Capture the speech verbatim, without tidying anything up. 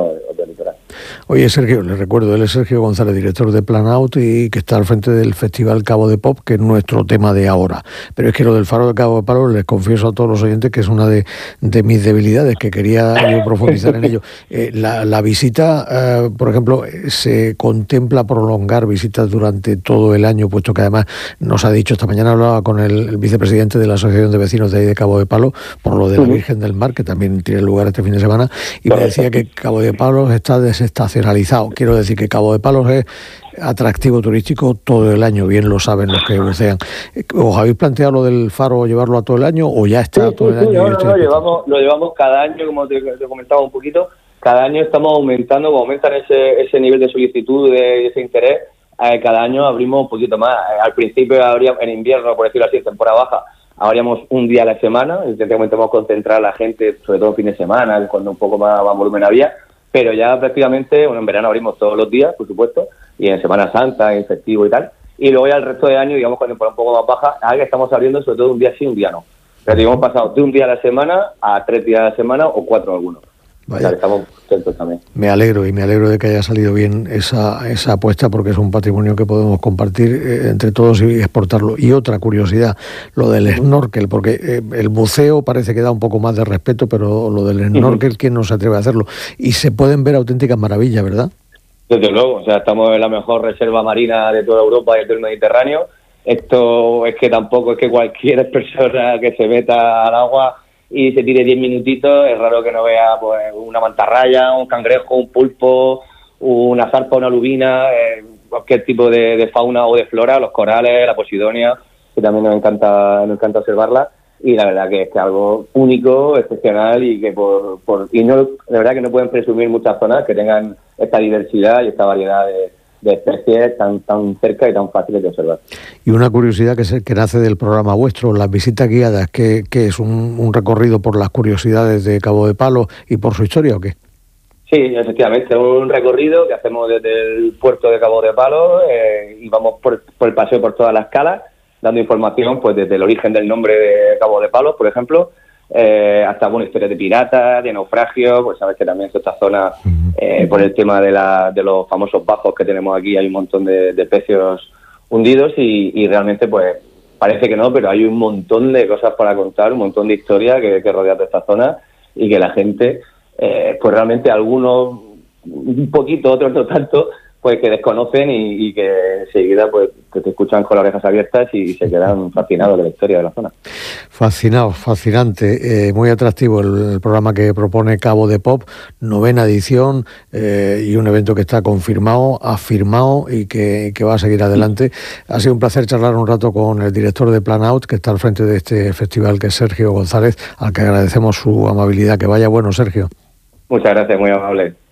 del litoral. Oye, Sergio, le recuerdo, él es Sergio González, director de Planout y que está al frente del Festival Cabo de Pop, que es nuestro tema de ahora. Pero es que lo del Faro de Cabo de Palos, les confieso a todos los oyentes que es una de, de mis debilidades, que quería yo profundizar en ello. Eh, la, la visita, eh, por ejemplo, se contempla prolongar visitas durante todo el año, puesto que además nos ha dicho, esta mañana hablaba con el, el vicepresidente de la Asociación de Vecinos de ahí de Cabo de Palos, por lo de la Virgen del Mar, que también tiene lugar este fin de semana, y me decía que Cabo de Palos está desestacionalizado. Quiero decir que Cabo de Palos es atractivo turístico todo el año, bien lo saben los que bucean. ¿Os habéis planteado lo del faro, llevarlo a todo el año o ya está sí, todo sí, el sí, año? No, no, no, llevamos, lo llevamos cada año, como te, te comentaba un poquito, cada año estamos aumentando, como aumentan ese, ese nivel de solicitud, de ese interés, eh, cada año abrimos un poquito más. Eh, al principio habría, en invierno, por decirlo así, en temporada baja, abríamos un día a la semana, intentamos concentrar a la gente, sobre todo en fin de semana, cuando un poco más, más volumen había, pero ya prácticamente, bueno, en verano abrimos todos los días, por supuesto, y en Semana Santa, en festivo y tal, y luego ya el resto de año, digamos, cuando temporada un poco más baja, ahora que estamos abriendo sobre todo un día sí, un día no. Pero hemos pasado de un día a la semana a tres días a la semana o cuatro algunos. Vaya. O sea, estamos contentos también. Me alegro y me alegro de que haya salido bien esa, esa apuesta, porque es un patrimonio que podemos compartir eh, entre todos y exportarlo. Y otra curiosidad, lo del snorkel, porque eh, el buceo parece que da un poco más de respeto, pero lo del snorkel, ¿quién no se atreve a hacerlo? Y se pueden ver auténticas maravillas, ¿verdad? Desde luego, o sea, estamos en la mejor reserva marina de toda Europa y del Mediterráneo. Esto es que tampoco es que cualquier persona que se meta al agua y se tire diez minutitos, es raro que no vea pues una mantarraya, un cangrejo, un pulpo, una zarpa, una lubina, eh, cualquier tipo de, de fauna o de flora, los corales, la posidonia, que también nos encanta nos encanta observarla, y la verdad que es que algo único, excepcional, y que por, por y no, de verdad que no pueden presumir muchas zonas que tengan esta diversidad y esta variedad de de especies tan tan cerca y tan fáciles de observar. Y una curiosidad que, es, que nace del programa vuestro, las visitas guiadas, que, que es un, un recorrido por las curiosidades de Cabo de Palos y por su historia, ¿o qué? Sí, efectivamente, un recorrido que hacemos desde el puerto de Cabo de Palos eh, y vamos por, por el paseo por todas las calas, dando información pues desde el origen del nombre de Cabo de Palos, por ejemplo, Eh, hasta bueno, historias de piratas, de naufragios, pues sabes que también en esta zona, eh, por el tema de, la, de los famosos bajos que tenemos aquí, hay un montón de, de pecios hundidos y, y realmente pues parece que no, pero hay un montón de cosas para contar, un montón de historias que, que rodean de esta zona y que la gente, eh, pues realmente algunos un poquito, otros no tanto, pues que desconocen y, y que enseguida pues que te escuchan con las orejas abiertas y se quedan fascinados de la historia de la zona. Fascinado, fascinante, eh, muy atractivo el, el programa que propone Cabo de Pop, novena edición eh, y un evento que está confirmado, afirmado y que, que va a seguir adelante. Ha sido un placer charlar un rato con el director de Planout, que está al frente de este festival, que es Sergio González, al que agradecemos su amabilidad. Que vaya bueno, Sergio. Muchas gracias, muy amable.